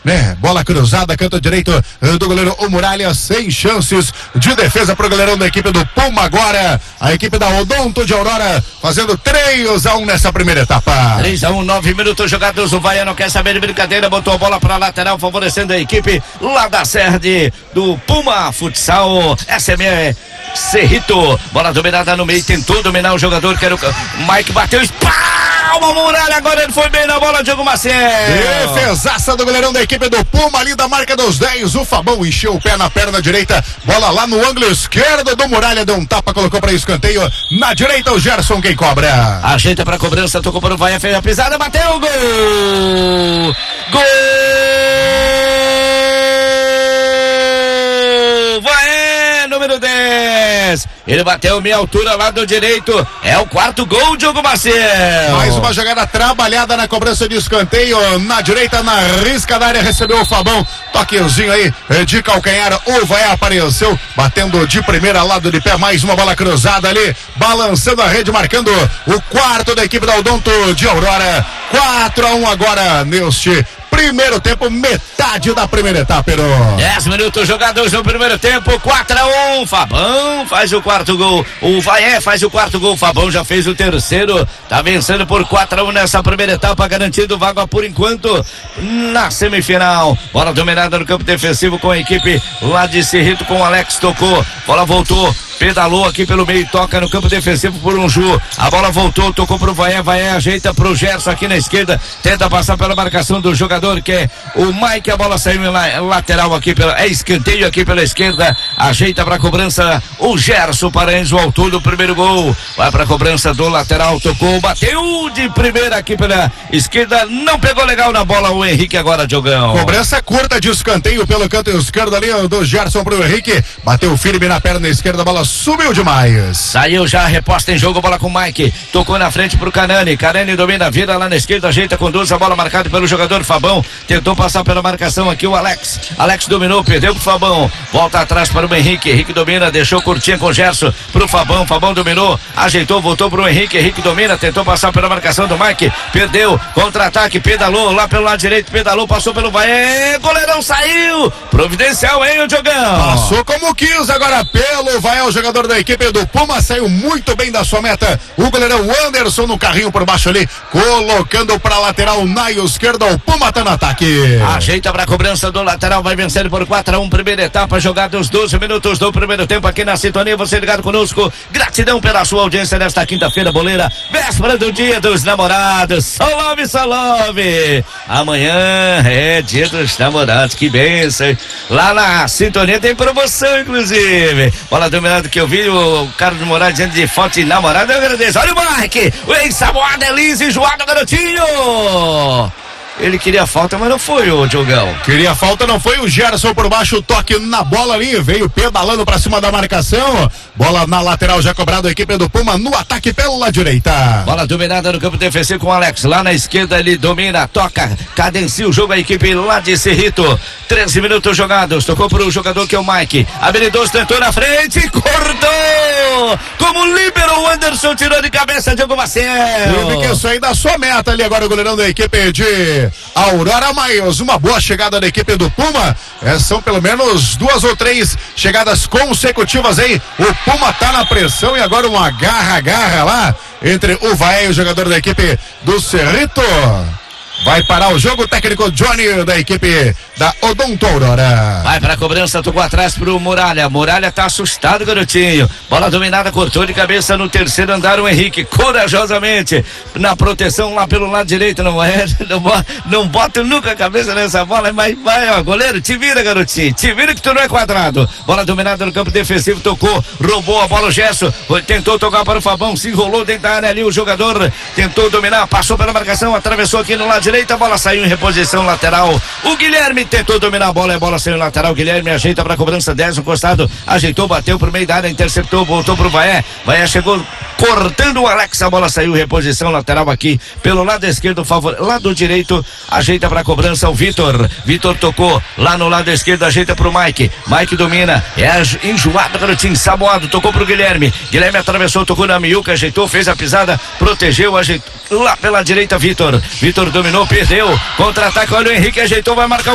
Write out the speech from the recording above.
Bola cruzada, canto direito do goleiro o Muralha, sem chances de defesa pro goleirão da equipe do Puma agora. A equipe da Odonto de Aurora fazendo 3-1 nessa primeira etapa. 3-1, 9 minutos jogados. O Vaia não quer saber de brincadeira, botou a bola pra lateral, favorecendo a equipe lá da sede do Puma Futsal SME Cerrito. Bola dominada no meio, tentou dominar o jogador, que era o Mike, bateu, palma, Muralha, agora ele foi bem na bola, Diogo Maciel. Defesaça do goleirão da equipe do Puma, ali da marca dos 10, o Fabão encheu o pé na perna direita, bola lá no ângulo esquerdo do Muralha, deu um tapa, colocou para escanteio, na direita o Gerson quem cobra. Ajeita pra cobrança, tocou para o Vaia, fez a pisada, bateu, gol! Gol! Vaia, número 10, ele bateu meia altura lá do direito, é o quarto gol, Diogo Maciel. Mais uma jogada trabalhada na cobrança de escanteio, na direita, na risca da área, recebeu o Fabão, toquezinho aí de calcanhar, o Vaia apareceu, batendo de primeira, lado de pé, mais uma bola cruzada ali, balançando a rede, marcando o quarto da equipe da Odonto de Aurora. 4-1 agora neste primeiro tempo, metade da primeira etapa, Pero. 10 minutos jogados no primeiro tempo, 4-1, Fabão faz o quarto gol, o Vaia faz o quarto gol, Fabão já fez o terceiro, tá vencendo por 4-1 nessa primeira etapa, garantido vaga por enquanto na semifinal. Bola dominada no campo defensivo com a equipe lá de Cerrito, com o Alex, tocou, bola voltou, pedalou aqui pelo meio, toca no campo defensivo por um Ju, a bola voltou, tocou pro Vaia, Vaia ajeita pro Gerson aqui na esquerda, tenta passar pela marcação do jogador que é o Mike, a bola saiu em lateral aqui é escanteio aqui pela esquerda, ajeita pra cobrança o Gerson para Enzo, autor do primeiro gol, vai pra cobrança do lateral, tocou, bateu de primeira aqui pela esquerda, não pegou legal na bola o Henrique agora, Diogão. Cobrança curta de escanteio pelo canto esquerdo ali do Gerson pro Henrique, bateu firme na perna esquerda, a bola subiu demais. Saiu já, reposta em jogo, bola com o Mike, tocou na frente pro Canani, Canani domina, vira lá na esquerda, ajeita, conduz a bola marcada pelo jogador Fabão, tentou passar pela marcação aqui o Alex dominou, perdeu pro Fabão, volta atrás para o Henrique domina, deixou curtinha com o Gerson pro Fabão dominou, ajeitou, voltou pro Henrique domina, tentou passar pela marcação do Mike, perdeu, contra-ataque, pedalou lá pelo lado direito, pedalou, passou pelo Vaia, goleirão saiu, providencial, hein, o Diogão? Passou como quis agora pelo Vaia, o jogador da equipe do Puma, saiu muito bem da sua meta, o goleirão Anderson no carrinho por baixo ali, colocando pra lateral na esquerda, o Puma tá no ataque. Ajeita pra cobrança do lateral, vai vencendo por 4-1, primeira etapa, jogados 12 minutos do primeiro tempo aqui na sintonia, você ligado conosco, gratidão pela sua audiência nesta quinta-feira boleira, véspera do dia dos namorados, salve, salve, amanhã é dia dos namorados, que bênção, lá na sintonia tem promoção inclusive, bola dominada que eu vi o Carlos Moraes dizendo de foto de namorado, eu agradeço, olha o Mike, o ex-saboado, Elise, enjoado, garotinho. Ele queria falta, mas não foi, o Diogão. Queria falta, não foi, o Gerson por baixo, toque na bola ali, veio pedalando pra cima da marcação, bola na lateral já cobrado, a equipe do Puma no ataque pela direita. Bola dominada no campo defensivo com o Alex, lá na esquerda ele domina, toca, cadencia o jogo a equipe lá de Cerrito, 13 minutos jogados, tocou pro jogador que é o Mike, habilidoso, tentou na frente, cortou, como líbero, o Anderson tirou de cabeça, Diogo Maciel. Teve que sair da sua meta ali agora o goleirão da equipe de Aurora, mais uma boa chegada da equipe do Puma, são pelo menos 2 ou 3 chegadas consecutivas aí, o Puma tá na pressão e agora uma garra lá entre o Vaia e o jogador da equipe do Cerrito. Vai parar o jogo, o técnico Johnny da equipe da Odonto Aurora. Vai pra cobrança, tocou atrás pro Muralha. Muralha tá assustado, garotinho. Bola dominada, cortou de cabeça no terceiro andar o Henrique, corajosamente, na proteção lá pelo lado direito. Não bota nunca a cabeça nessa bola, mas vai, ó, goleiro, te vira, garotinho. Te vira que tu não é quadrado. Bola dominada no campo defensivo, tocou, roubou a bola o Gerson, tentou tocar para o Fabão, se enrolou dentro da área ali, o jogador tentou dominar, passou pela marcação, atravessou aqui no lado direito, a bola saiu em reposição lateral. O Guilherme tentou dominar a bola saiu em lateral. Guilherme ajeita pra cobrança, 10 no costado, ajeitou, bateu pro meio da área, interceptou, voltou pro Vaia. Vaia chegou cortando o Alex, a bola saiu em reposição lateral aqui pelo lado esquerdo, lado direito, ajeita pra cobrança o Vitor tocou lá no lado esquerdo, ajeita pro Mike domina, é enjoado, garotinho, saboado, tocou pro Guilherme atravessou, tocou na miúca, ajeitou, fez a pisada, protegeu, ajeitou lá pela direita, Vitor dominou, perdeu, contra-ataque, olha o Henrique, ajeitou, vai marcar